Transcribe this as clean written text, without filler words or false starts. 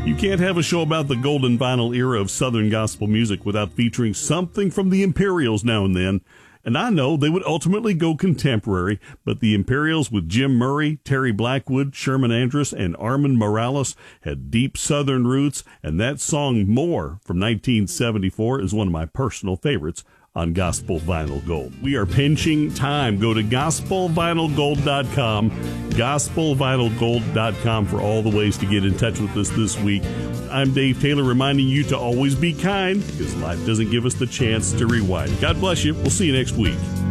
You can't have a show about the golden vinyl era of Southern gospel music without featuring something from the Imperials now and then. And I know they would ultimately go contemporary, but the Imperials with Jim Murray, Terry Blackwood, Sherman Andrus, and Armand Morales had deep Southern roots, and that song More from 1974 is one of my personal favorites on Gospel Vinyl Gold. We are pinching time. Go to gospelvinylgold.com, gospelvinylgold.com for all the ways to get in touch with us this week. I'm Dave Taylor, reminding you to always be kind, because life doesn't give us the chance to rewind. God bless you. We'll see you next week.